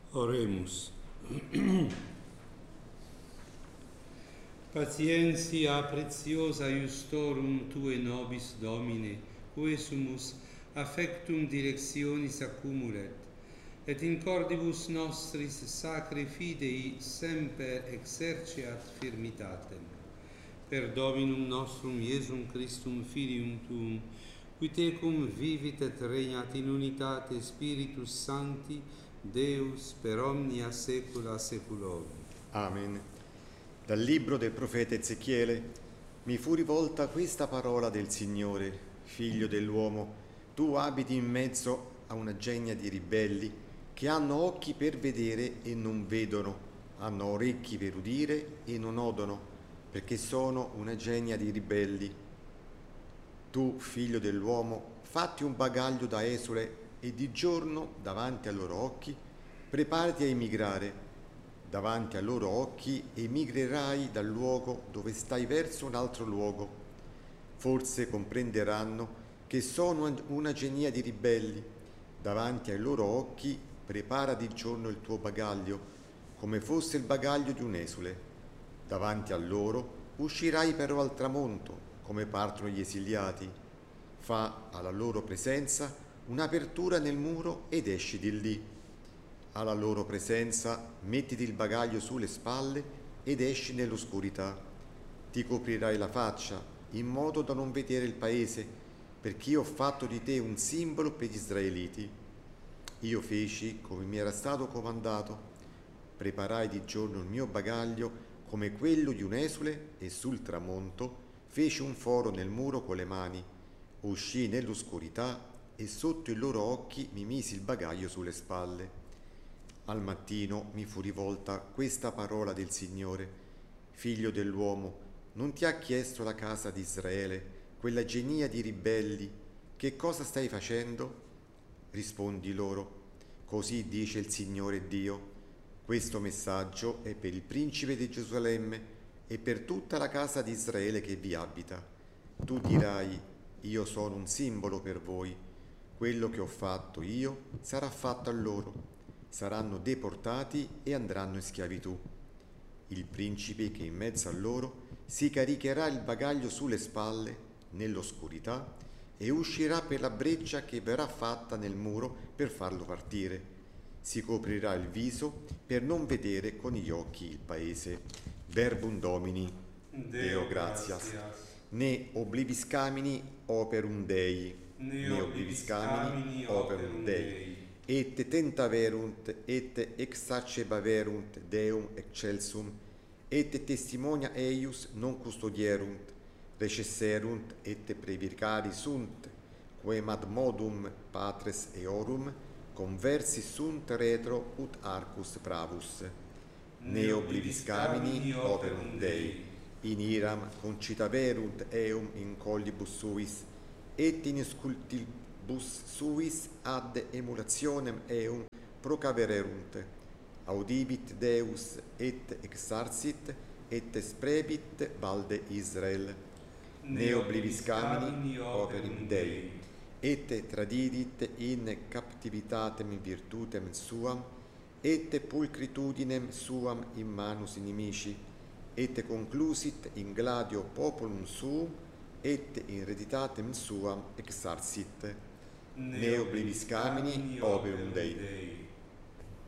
Oremus. Patientia preciosa iustorum tue nobis Domine, quae sumus affectum directionis accumulet, et in cordibus nostris sacri fidei semper exerceat firmitatem. Per Dominum nostrum Iesum Christum Filium Tuum, qui tecum vivit et regnat in unitate Spiritus Sancti, Deus per omnia saecula saeculorum. Amen. Dal libro del profeta Ezechiele mi fu rivolta questa parola del Signore: figlio dell'uomo, tu abiti in mezzo a una genia di ribelli che hanno occhi per vedere e non vedono, hanno orecchi per udire e non odono, perché sono una genia di ribelli. Tu, figlio dell'uomo, fatti un bagaglio da esule e di giorno, davanti ai loro occhi, preparati a emigrare. Davanti ai loro occhi emigrerai dal luogo dove stai verso un altro luogo. Forse comprenderanno che sono una genia di ribelli. Davanti ai loro occhi prepara di giorno il tuo bagaglio, come fosse il bagaglio di un esule. Davanti a loro uscirai però al tramonto, come partono gli esiliati. Fa alla loro presenza un'apertura nel muro ed esci di lì. Alla loro presenza mettiti il bagaglio sulle spalle ed esci nell'oscurità. Ti coprirai la faccia in modo da non vedere il paese, perché io ho fatto di te un simbolo per gli israeliti. Io feci come mi era stato comandato. Preparai di giorno il mio bagaglio come quello di un esule e sul tramonto feci un foro nel muro con le mani. Uscii nell'oscurità e sotto i loro occhi mi misi il bagaglio sulle spalle. Al mattino mi fu rivolta questa parola del Signore: figlio dell'uomo, non ti ha chiesto la casa di Israele, quella genia di ribelli, che cosa stai facendo? Rispondi loro: così dice il Signore Dio, questo messaggio è per il principe di Gerusalemme e per tutta la casa di Israele che vi abita. Tu dirai: io sono un simbolo per voi. Quello che ho fatto io sarà fatto a loro. Saranno deportati e andranno in schiavitù. Il principe che in mezzo a loro si caricherà il bagaglio sulle spalle nell'oscurità e uscirà per la breccia che verrà fatta nel muro per farlo partire. Si coprirà il viso per non vedere con gli occhi il paese. Verbum Domini. Deo gratias. Ne obliviscamini operum Dei. Ne obliviscamini operum Dei. Et tentaverunt et exacebaverunt Deum excelsum, et testimonia eius non custodierunt, recesserunt et previcari sunt, quem ad modum patres eorum conversi sunt retro ut arcus pravus. Ne obliviscamini operum Dei. In iram concitaverunt eum in collibus suis, et in scultibus suis ad emulationem eum procavererunt. Audibit Deus et exarcit et sprebit valde Israel. Ne obliviscamini operum Dei. Et tradidit in captivitatem virtutem suam, et pulcritudinem suam in manus inimici, et conclusit in gladio populum suum, et in hereditatem suam exarcit. Ne obliviscamini operum Dei.